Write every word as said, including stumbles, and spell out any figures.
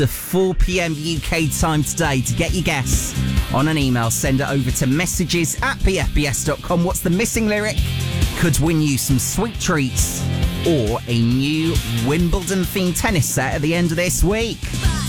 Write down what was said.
The four p.m. U K time today to get your guess on an email. Send it over to messages at p f b s dot com. What's the missing lyric? Could win you some sweet treats or a new Wimbledon themed tennis set at the end of this week.